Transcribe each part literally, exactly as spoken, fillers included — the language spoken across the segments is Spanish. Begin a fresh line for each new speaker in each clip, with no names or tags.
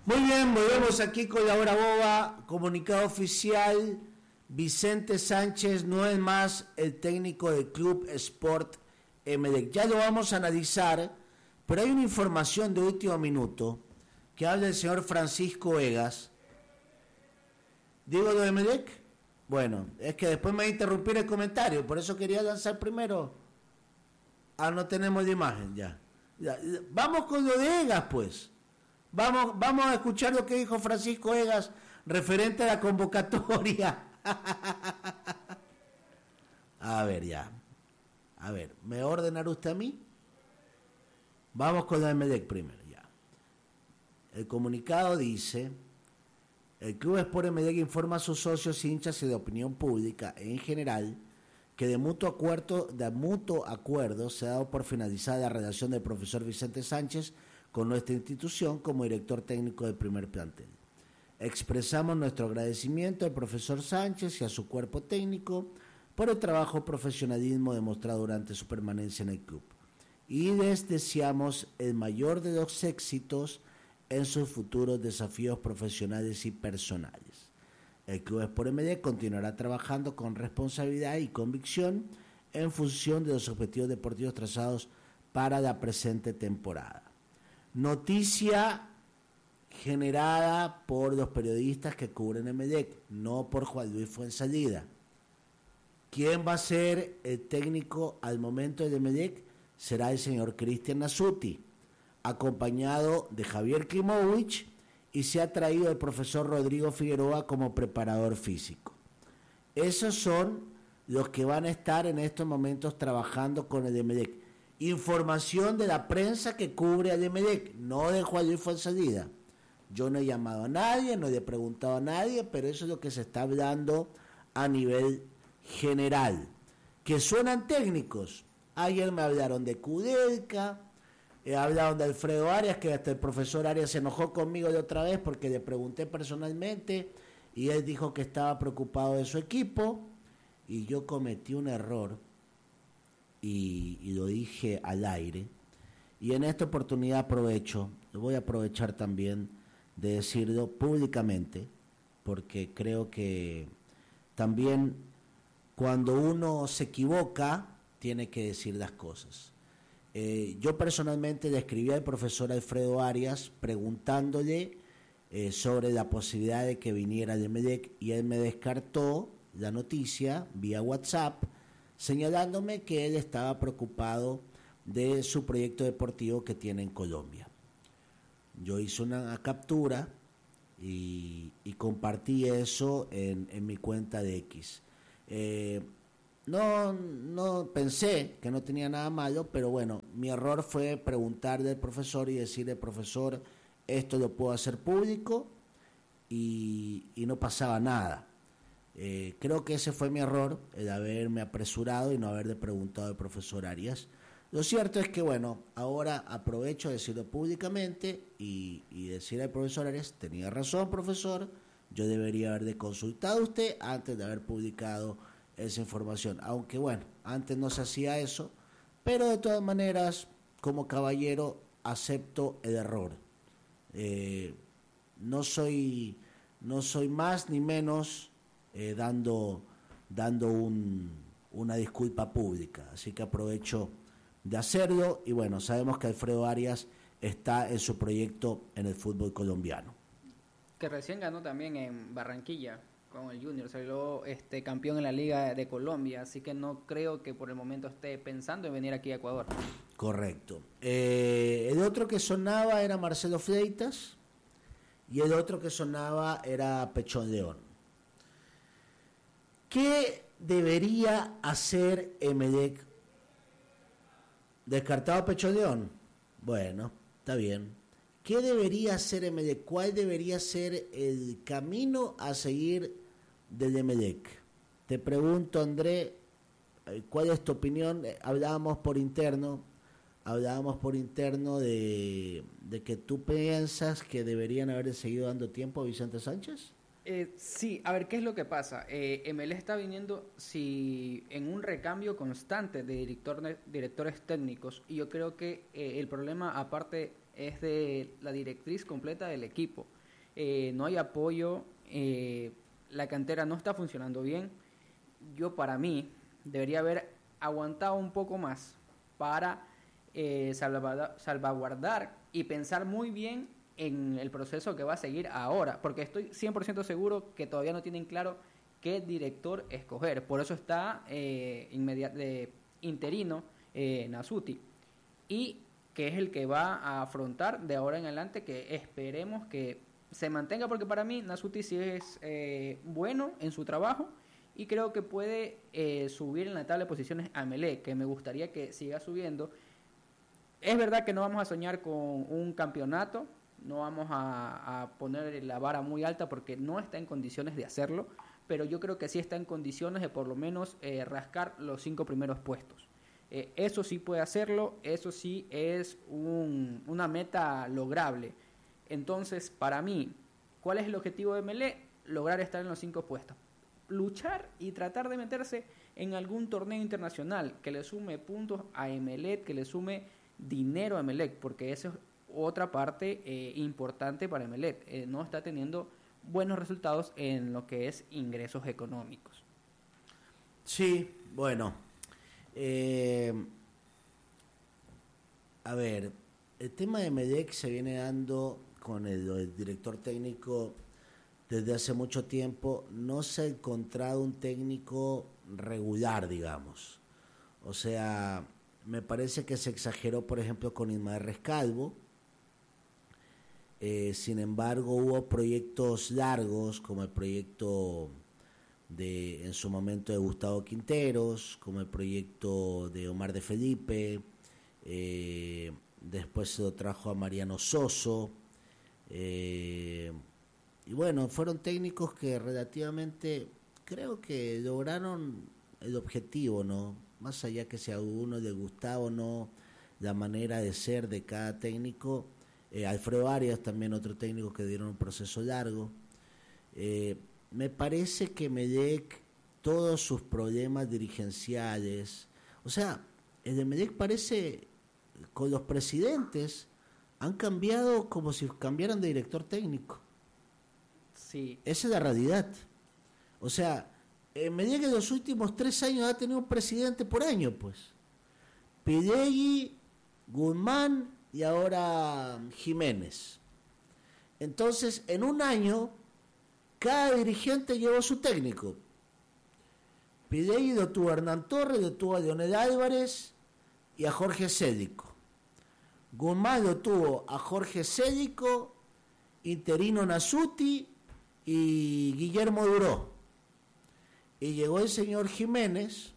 Muy bien, volvemos aquí con la hora boba, comunicado oficial, Vicente Sánchez no es más el técnico del Club Sport Emelec. Ya lo vamos a analizar, pero hay una información de último minuto que habla el señor Francisco Egas. ¿Digo lo de Emelec? Bueno, es que después me va a interrumpir el comentario, por eso quería lanzar primero. Ah, no tenemos la imagen ya. ya. Vamos con lo de Egas, pues. Vamos, vamos a escuchar lo que dijo Francisco Egas referente a la convocatoria. A ver, ya. A ver, ¿me va a ordenar usted a mí? Vamos con la Emelec primero, ya. El comunicado dice: el Club Sport Emelec informa a sus socios, hinchas y de opinión pública en general que de mutuo acuerdo, de mutuo acuerdo se ha dado por finalizada la relación del profesor Vicente Sánchez con nuestra institución como director técnico del primer plantel. Expresamos nuestro agradecimiento al profesor Sánchez y a su cuerpo técnico por el trabajo y profesionalismo demostrado durante su permanencia en el club y les deseamos el mayor de los éxitos en sus futuros desafíos profesionales y personales. El Club Sport Emelec continuará trabajando con responsabilidad y convicción en función de los objetivos deportivos trazados para la presente temporada. Noticia generada por los periodistas que cubren Emelec, no por Juan Luis Fuenzalida. ¿Quién va a ser el técnico al momento de Emelec? Será el señor Cristian Nasuti, acompañado de Javier Klimovich, y se ha traído el profesor Rodrigo Figueroa como preparador físico. Esos son los que van a estar en estos momentos trabajando con el Emelec. Información de la prensa que cubre al Emelec, no de Juan Luis Fuenzalida. Yo no he llamado a nadie, no le he preguntado a nadie, pero eso es lo que se está hablando a nivel general. Que suenan técnicos. Ayer me hablaron de Kudelka, eh, hablaron de Alfredo Arias, que hasta el profesor Arias se enojó conmigo de otra vez porque le pregunté personalmente y él dijo que estaba preocupado de su equipo y yo cometí un error. Y, y lo dije al aire, y en esta oportunidad aprovecho, voy a aprovechar también de decirlo públicamente, porque creo que también cuando uno se equivoca, tiene que decir las cosas. Eh, yo personalmente le escribí al profesor Alfredo Arias preguntándole eh, sobre la posibilidad de que viniera de Emelec, y él me descartó la noticia vía WhatsApp, señalándome que él estaba preocupado de su proyecto deportivo que tiene en Colombia. Yo hice una captura y, y compartí eso en, en mi cuenta de X. Eh, no, no pensé que no tenía nada malo, pero bueno, mi error fue preguntarle al profesor y decirle: profesor, esto lo puedo hacer público, y, y no pasaba nada. Eh, creo que ese fue mi error, el haberme apresurado y no haberle preguntado al profesor Arias. Lo cierto es que, bueno, ahora aprovecho de decirlo públicamente y, y decirle al profesor Arias: tenía razón, profesor, yo debería haberle consultado a usted antes de haber publicado esa información. Aunque, bueno, antes no se hacía eso, pero de todas maneras, como caballero, acepto el error. Eh, no soy, no soy más ni menos Eh, dando dando un, una disculpa pública, así que aprovecho de hacerlo. Y bueno, sabemos que Alfredo Arias está en su proyecto en el fútbol colombiano,
que recién ganó también en Barranquilla con el Junior, salió este campeón en la Liga de Colombia, así que no creo que por el momento esté pensando en venir aquí a Ecuador.
Correcto. Eh, el otro que sonaba era Marcelo Fleitas y el otro que sonaba era Pechón León. ¿Qué debería hacer Emelec? ¿Descartado Pecho León? Bueno, está bien. ¿Qué debería hacer Emelec? ¿Cuál debería ser el camino a seguir del Emelec? Te pregunto, André, ¿cuál es tu opinión? Hablábamos por interno, hablábamos por interno de, de que tú piensas que deberían haber seguido dando tiempo a Vicente Sánchez.
Eh, sí, a ver, ¿qué es lo que pasa? Eh, Emelec está viniendo si en un recambio constante de director, directores técnicos, y yo creo que eh, el problema, aparte es de la directriz completa del equipo. Eh, no hay apoyo, eh, la cantera no está funcionando bien. Yo, para mí, debería haber aguantado un poco más para eh, salvaguardar, salvaguardar y pensar muy bien en el proceso que va a seguir ahora, porque estoy cien por ciento seguro que todavía no tienen claro qué director escoger. Por eso está eh, inmediat- de interino eh, Nasuti, y que es el que va a afrontar de ahora en adelante, que esperemos que se mantenga, porque para mí Nasuti sí es eh, bueno en su trabajo y creo que puede eh, subir en la tabla de posiciones a Emelec, que me gustaría que siga subiendo. Es verdad que no vamos a soñar con un campeonato, no vamos a, a poner la vara muy alta porque no está en condiciones de hacerlo, pero yo creo que sí está en condiciones de por lo menos eh, rascar los cinco primeros puestos. Eh, eso sí puede hacerlo, eso sí es un, una meta lograble. Entonces, para mí, ¿cuál es el objetivo de Emelec? Lograr estar en los cinco puestos. Luchar y tratar de meterse en algún torneo internacional que le sume puntos a Emelec, que le sume dinero a Emelec, porque eso es otra parte eh, importante para Emelec. Eh, no está teniendo buenos resultados en lo que es ingresos económicos.
Sí, bueno. Eh, a ver, el tema de Emelec se viene dando con el, el director técnico desde hace mucho tiempo. No se ha encontrado un técnico regular, digamos. O sea, me parece que se exageró, por ejemplo, con Ismael Rescalvo. Eh, sin embargo, hubo proyectos largos, como el proyecto de, en su momento, de Gustavo Quinteros, como el proyecto de Omar de Felipe, eh, después se lo trajo a Mariano Soso, eh, y bueno, fueron técnicos que relativamente creo que lograron el objetivo, ¿no? Más allá que si a uno le gustaba o no la manera de ser de cada técnico. Eh, Alfredo Arias, también otro técnico que dieron un proceso largo. Eh, me parece que Emelec, todos sus problemas dirigenciales, o sea, el de Emelec parece, con los presidentes, han cambiado como si cambiaran de director técnico.
Sí.
Esa es la realidad. O sea, Emelec en los últimos tres años ha tenido un presidente por año, pues. Pidegui, Guzmán y ahora Jiménez. Entonces, en un año, cada dirigente llevó su técnico. Pidegui lo tuvo a Hernán Torres, lo tuvo a Leonel Álvarez y a Jorge Célico. Guzmán lo tuvo a Jorge Célico, interino Nasuti y Guillermo Duró. Y llegó el señor Jiménez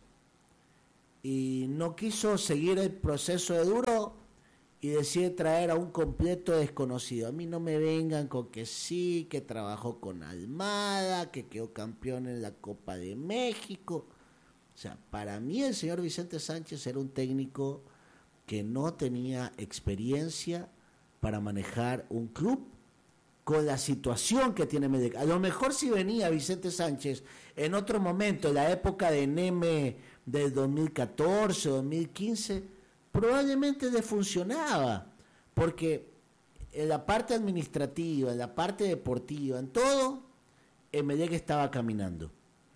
y no quiso seguir el proceso de Duró y decide traer a un completo desconocido. A mí no me vengan con que sí, que trabajó con Almada, que quedó campeón en la Copa de México. O sea, para mí el señor Vicente Sánchez era un técnico que no tenía experiencia para manejar un club con la situación que tiene Emelec. A lo mejor si venía Vicente Sánchez en otro momento, en la época de Neme del dos mil catorce, dos mil quince, probablemente le funcionaba, porque en la parte administrativa, en la parte deportiva, en todo, Emelec estaba caminando.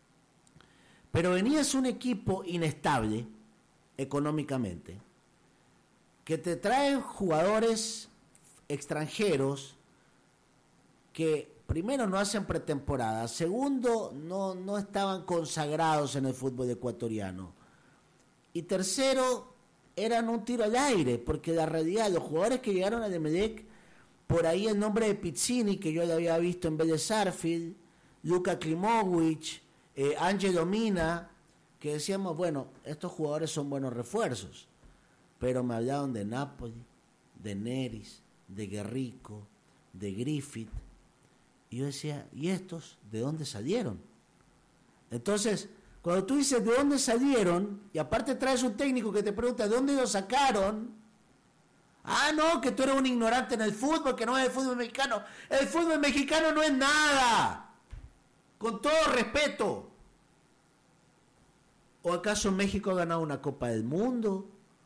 Pero venías un equipo inestable económicamente, que te traen jugadores extranjeros que primero no hacen pretemporada, segundo no, no estaban consagrados en el fútbol ecuatoriano, y tercero eran un tiro al aire, porque la realidad, los jugadores que llegaron al Emelec, por ahí el nombre de Pizzini, que yo lo había visto en Vélez Sarsfield, Luka Klimovic, eh, Angelo Mina, que decíamos, bueno, estos jugadores son buenos refuerzos, pero me hablaban de Napoli, de Neris, de Guerrico, de Griffith, y yo decía, ¿y estos de dónde salieron? Entonces, cuando tú dices de dónde salieron, y aparte traes un técnico que te pregunta de dónde lo sacaron, ah, no, que tú eres un ignorante en el fútbol, que no es el fútbol mexicano. El fútbol mexicano no es nada, con todo respeto. ¿O acaso México ha ganado una Copa del Mundo?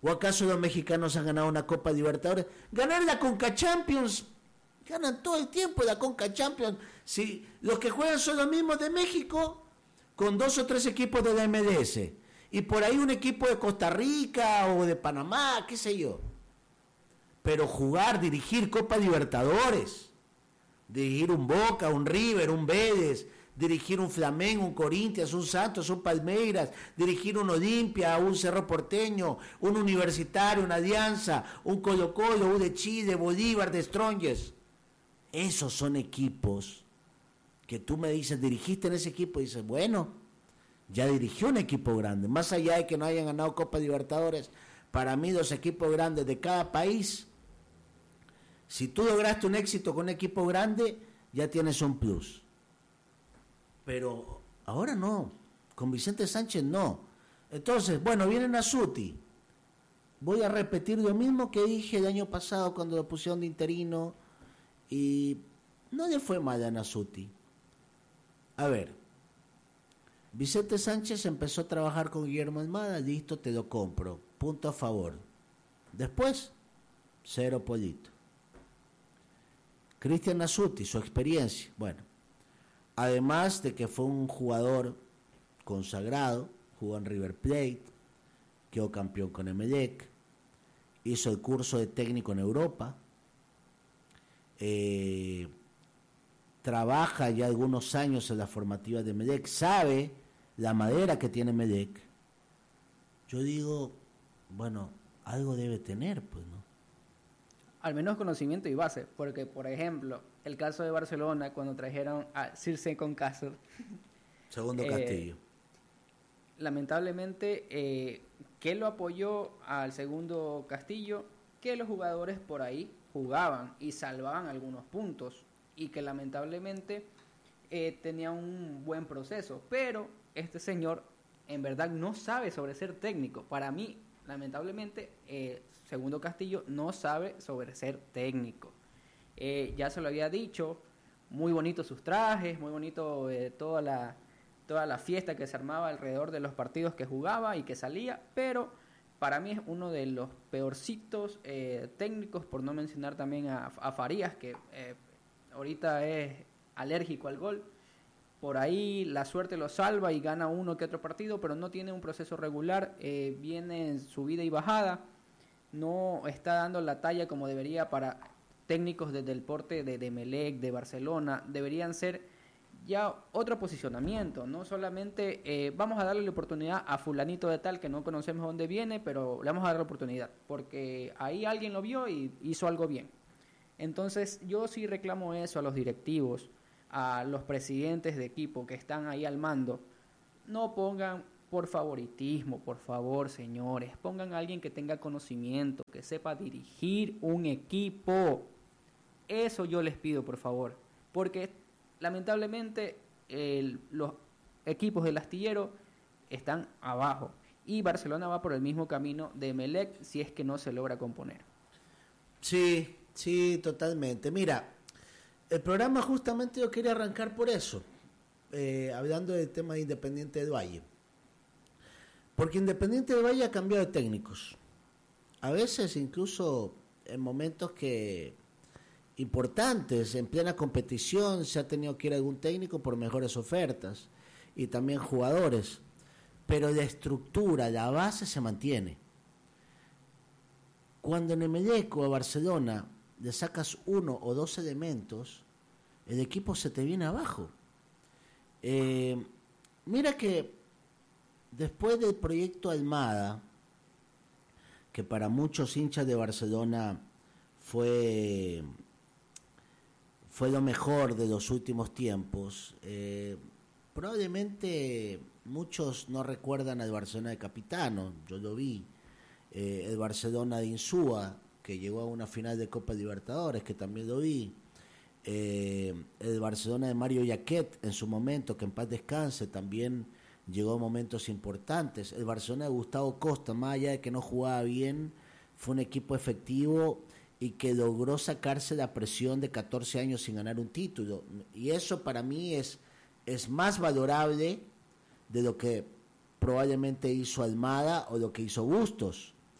¿O acaso los mexicanos han ganado una Copa Libertadores? Ganar la Conca Champions, ganan todo el tiempo la Conca Champions. Si los que juegan son los mismos de México, con dos o tres equipos de la M L S, y por ahí un equipo de Costa Rica o de Panamá, qué sé yo. Pero jugar, dirigir Copa Libertadores, dirigir un Boca, un River, un Vélez, dirigir un Flamengo, un Corinthians, un Santos, un Palmeiras, dirigir un Olimpia, un Cerro Porteño, un Universitario, una Alianza, un Colo Colo, un de Chile, Bolívar, de Strongest. Esos son equipos que tú me dices, dirigiste en ese equipo, y dices, bueno, ya dirigió un equipo grande. Más allá de que no hayan ganado Copa Libertadores, para mí los equipos grandes de cada país, si tú lograste un éxito con un equipo grande, ya tienes un plus. Pero ahora no, con Vicente Sánchez no. Entonces, bueno, viene Nasuti. Voy a repetir lo mismo que dije el año pasado cuando lo pusieron de interino, y no le fue mal a Nasuti. A ver, Vicente Sánchez empezó a trabajar con Guillermo Almada, listo, te lo compro, punto a favor. Después, cero polito. Cristian Nasuti, su experiencia, bueno, además de que fue un jugador consagrado, jugó en River Plate, quedó campeón con Emelec, hizo el curso de técnico en Europa, eh, trabaja ya algunos años en la formativa de Emelec, sabe la madera que tiene Emelec. Yo digo, bueno, algo debe tener, pues, ¿no?
Al menos conocimiento y base, porque, por ejemplo, el caso de Barcelona, cuando trajeron a Sir Second Castle.
Segundo
eh,
Castillo.
Lamentablemente, eh, que lo apoyó al segundo Castillo, que los jugadores por ahí jugaban y salvaban algunos puntos, y que lamentablemente eh, tenía un buen proceso, pero este señor en verdad no sabe sobre ser técnico. Para mí, lamentablemente, eh, Segundo Castillo no sabe sobre ser técnico. Eh, ya se lo había dicho, muy bonitos sus trajes, muy bonito eh, toda la toda la fiesta que se armaba alrededor de los partidos que jugaba y que salía, pero para mí es uno de los peorcitos eh, técnicos, por no mencionar también a, a Farías, que eh, ahorita es alérgico al gol. Por ahí la suerte lo salva y gana uno que otro partido, pero no tiene un proceso regular, eh, viene en subida y bajada, no está dando la talla como debería para técnicos desde el porte de, de Emelec, de Barcelona. Deberían ser ya otro posicionamiento, no solamente eh, vamos a darle la oportunidad a fulanito de tal que no conocemos dónde viene, pero le vamos a dar la oportunidad, porque ahí alguien lo vio y hizo algo bien. Entonces yo sí reclamo eso a los directivos, a los presidentes de equipo que están ahí al mando. No pongan por favoritismo, por favor, señores, pongan a alguien que tenga conocimiento, que sepa dirigir un equipo. Eso yo les pido, por favor, porque lamentablemente el, los equipos del astillero están abajo y Barcelona va por el mismo camino de Emelec si es que no se logra componer.
Sí, sí, totalmente. Mira, el programa justamente yo quería arrancar por eso, eh, hablando del tema de Independiente del Valle. Porque Independiente del Valle ha cambiado de técnicos. A veces incluso en momentos que importantes, en plena competición, se ha tenido que ir algún técnico por mejores ofertas y también jugadores. Pero la estructura, la base se mantiene. Cuando en Emelec o a Barcelona le sacas uno o dos elementos, el equipo se te viene abajo. Eh, mira que después del proyecto Almada, que para muchos hinchas de Barcelona fue, fue lo mejor de los últimos tiempos, eh, probablemente muchos no recuerdan al Barcelona de Capitano, yo lo vi, eh, el Barcelona de Insúa, que llegó a una final de Copa Libertadores, que también lo vi, eh, el Barcelona de Mario Yaquet en su momento, que en paz descanse, también llegó a momentos importantes. El Barcelona de Gustavo Costa, más allá de que no jugaba bien, fue un equipo efectivo y que logró sacarse la presión de catorce años sin ganar un título. Y eso para mí es, es más valorable de lo que probablemente hizo Almada o lo que hizo Bustos.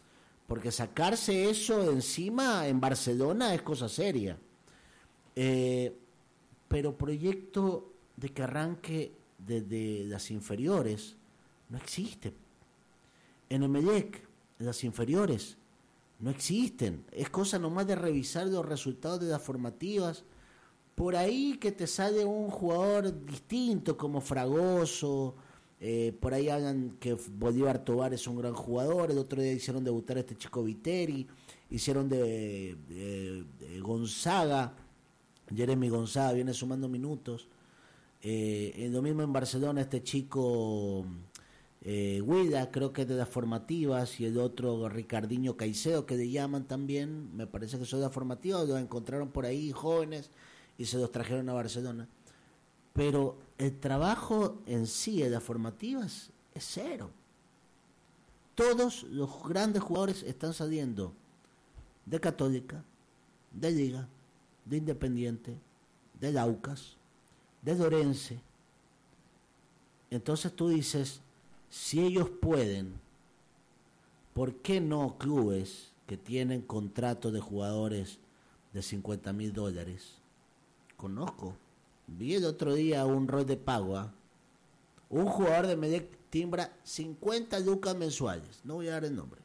porque sacarse eso de encima en Barcelona es cosa seria. Eh, pero proyecto de que arranque desde las inferiores no existe. En Emelec, las inferiores no existen. Es cosa nomás de revisar los resultados de las formativas. Por ahí que te sale un jugador distinto como Fragoso. Eh, por ahí hablan que Bolívar Tobar es un gran jugador. El otro día hicieron debutar a este chico Viteri. Hicieron de, de, de Gonzaga. Jeremy Gonzaga viene sumando minutos. Eh, lo mismo en Barcelona, este chico eh, Guida, creo que es de las formativas, y el otro Ricardinho Caicedo, que le llaman también, me parece que son de las formativas, los encontraron por ahí jóvenes y se los trajeron a Barcelona. Pero el trabajo en sí de las formativas es cero. Todos los grandes jugadores están saliendo de Católica, de Liga, de Independiente, de Aucas, de Lorense. Entonces tú dices, si ellos pueden, ¿por qué no clubes que tienen contratos de jugadores de cincuenta mil dólares? Conozco, vi el otro día un rol de pago, ¿eh? Un jugador de Medec timbra cincuenta lucas mensuales, no voy a dar el nombre.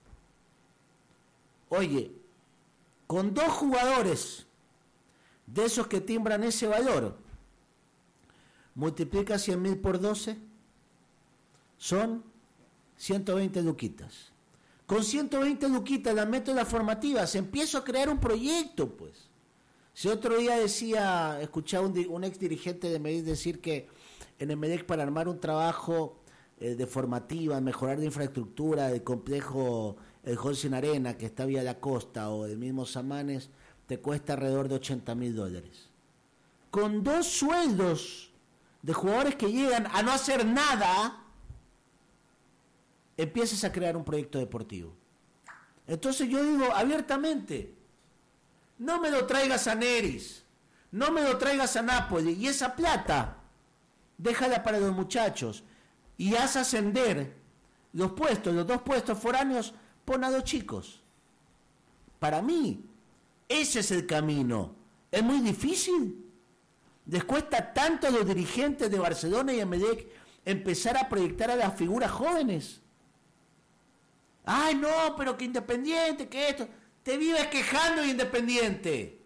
Oye, con dos jugadores de esos que timbran ese valor, multiplica cien mil por doce, son ciento veinte luquitas. Con ciento veinte luquitas las meto en las formativas, empiezo a crear un proyecto, pues. Si otro día decía, escuchaba un, un ex dirigente de Medellín decir que en Emelec para armar un trabajo eh, de formativa, mejorar la infraestructura del complejo el Holcim Arena, que está vía la costa, o del mismo Samanes, te cuesta alrededor de ochenta mil dólares. Con dos sueldos de jugadores que llegan a no hacer nada, empiezas a crear un proyecto deportivo. Entonces yo digo abiertamente, no me lo traigas a Neris, no me lo traigas a Nápoles, y esa plata déjala para los muchachos y haz ascender los puestos, los dos puestos foráneos, pon a dos chicos. Para mí, ese es el camino. Es muy difícil. Les cuesta tanto a los dirigentes de Barcelona y Emelec empezar a proyectar a las figuras jóvenes. Ay, no, pero que Independiente, que esto. Te vives quejando de Independiente.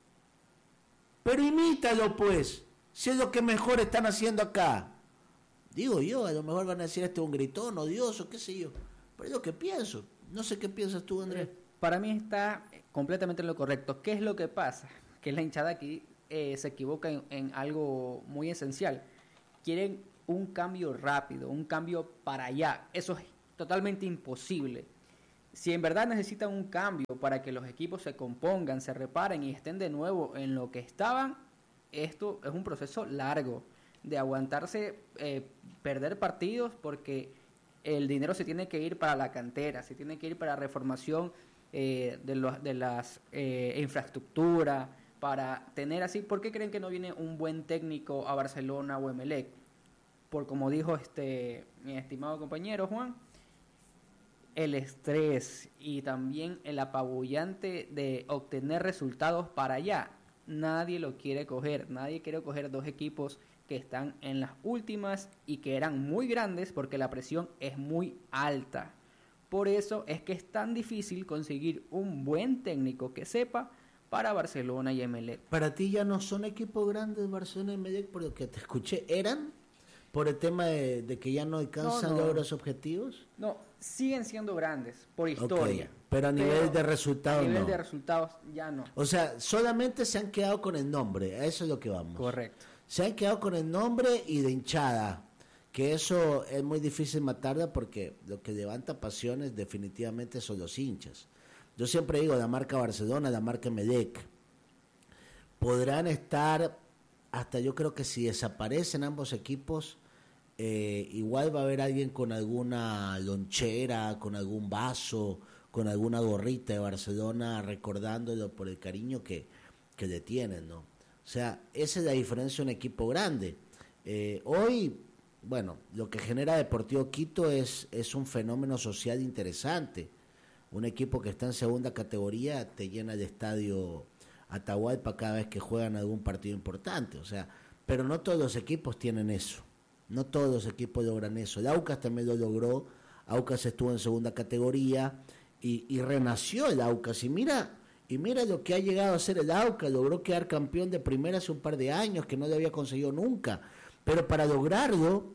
Pero imítalo, pues. Si es lo que mejor están haciendo acá. Digo yo, a lo mejor van a decir este un gritón odioso, qué sé yo. Pero es lo que pienso. No sé qué piensas tú, Andrés.
Para mí está completamente en lo correcto. ¿Qué es lo que pasa? Que la hinchada aquí eh, se equivoca en, en algo muy esencial. Quieren un cambio rápido, un cambio para allá. Eso es totalmente imposible. Si en verdad necesitan un cambio para que los equipos se compongan, se reparen y estén de nuevo en lo que estaban, esto es un proceso largo de aguantarse, eh, perder partidos, porque el dinero se tiene que ir para la cantera, se tiene que ir para reformación eh, de, los, de las eh, infraestructura, para tener así. ¿Por qué creen que no viene un buen técnico a Barcelona o Emelec? Por como dijo este mi estimado compañero Juan, el estrés y también el apabullante de obtener resultados para allá. Nadie lo quiere coger, nadie quiere coger dos equipos que están en las últimas y que eran muy grandes, porque la presión es muy alta. Por eso es que es tan difícil conseguir un buen técnico que sepa para Barcelona y Emelec.
Para ti ya no son equipos grandes Barcelona y Emelec, por lo que te escuché, ¿eran? ¿Por el tema de, de que ya no alcanzan no, no. los objetivos?
No, siguen siendo grandes por historia.
Okay, pero a nivel pero de resultados no.
A nivel no. de resultados ya no.
O sea, solamente se han quedado con el nombre, a eso es lo que vamos.
Correcto.
Se han quedado con el nombre y de hinchada, que eso es muy difícil matarla, porque lo que levanta pasiones definitivamente son los hinchas. Yo siempre digo, la marca Barcelona, la marca Emelec, podrán estar, hasta yo creo que si desaparecen ambos equipos, eh, igual va a haber alguien con alguna lonchera, con algún vaso, con alguna gorrita de Barcelona, recordándolo por el cariño que, que le tienen, ¿no? O sea, esa es la diferencia de un equipo grande. Eh, hoy, bueno, lo que genera Deportivo Quito es, es un fenómeno social interesante. un equipo que está en segunda categoría te llena el estadio Atahualpa cada vez que juegan algún partido importante, o sea, pero no todos los equipos tienen eso, no todos los equipos logran eso. El Aucas también lo logró, Aucas estuvo en segunda categoría y, y renació el Aucas, y mira, y mira lo que ha llegado a ser el Aucas, logró quedar campeón de primera hace un par de años, que no lo había conseguido nunca, pero para lograrlo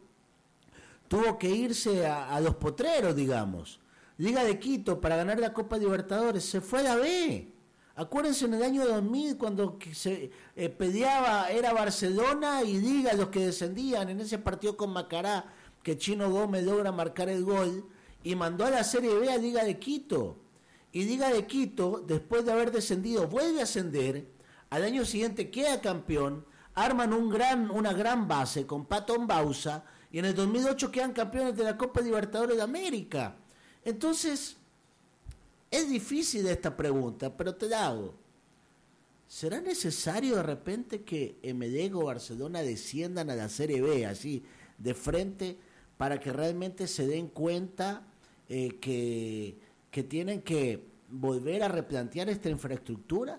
tuvo que irse a, a los potreros, digamos. Liga de Quito, para ganar la Copa Libertadores, se fue a la B. Acuérdense en el año dos mil cuando se eh, peleaba, era Barcelona y Liga los que descendían en ese partido con Macará, que Chino Gómez logra marcar el gol y mandó a la Serie B a Liga de Quito. Y Liga de Quito, después de haber descendido, vuelve a ascender, al año siguiente queda campeón, arman un gran, una gran base con Patton Bausa y en el dos mil ocho quedan campeones de la Copa Libertadores de América. Entonces, es difícil esta pregunta, pero te la hago. ¿Será necesario de repente que Emelec o Barcelona desciendan a la Serie B, así, de frente, para que realmente se den cuenta eh, que, que tienen que volver a replantear esta infraestructura?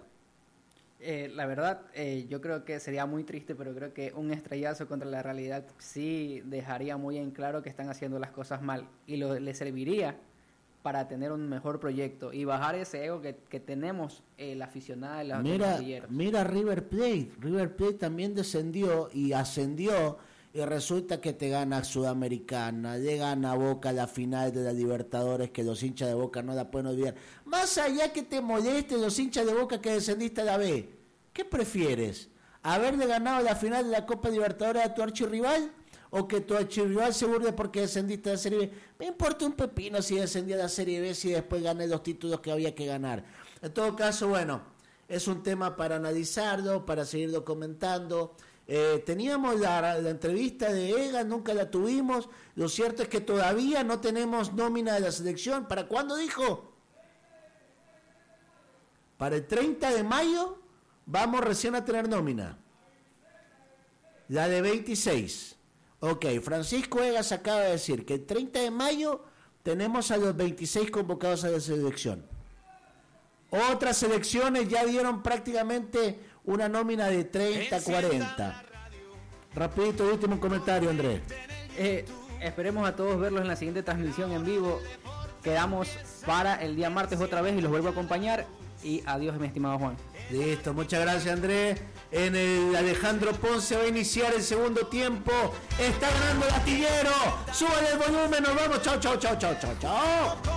Eh, la verdad, eh, yo creo que sería muy triste, pero creo que un estrellazo contra la realidad sí dejaría muy en claro que están haciendo las cosas mal y lo, les serviría para tener un mejor proyecto y bajar ese ego que, que tenemos el aficionado de los
mira, mira River Plate, River Plate también descendió y ascendió y resulta que te gana Sudamericana, le gana a Boca la final de la Libertadores, que los hinchas de Boca no la pueden olvidar. Más allá que te moleste los hinchas de Boca que descendiste a la B, ¿qué prefieres? ¿Haberle ganado la final de la Copa Libertadores a tu archirrival? ¿O que tu archirrival se burde porque descendiste a la Serie B? Me importa un pepino si descendí a la Serie B, si después gané los títulos que había que ganar. En todo caso, bueno, es un tema para analizarlo, para seguirlo comentando. Eh, teníamos la, la entrevista de Egan, nunca la tuvimos. Lo cierto es que todavía no tenemos nómina de la selección. ¿Para cuándo dijo? Para el treinta de mayo vamos recién a tener nómina. La de veintiséis. Ok, Francisco Egas acaba de decir que el treinta de mayo tenemos a los veintiséis convocados a la selección. Otras selecciones ya dieron prácticamente una nómina de treinta, cuarenta. Rapidito, último comentario, Andrés.
Eh, esperemos a todos verlos en la siguiente transmisión en vivo. Quedamos para el día martes otra vez y los vuelvo a acompañar. Y adiós, mi estimado Juan.
Listo, muchas gracias, Andrés. En el Alejandro Ponce va a iniciar el segundo tiempo. Está ganando el Astillero. Súbale el volumen, nos vamos. Chao, chao, chao, chao, chao, chao.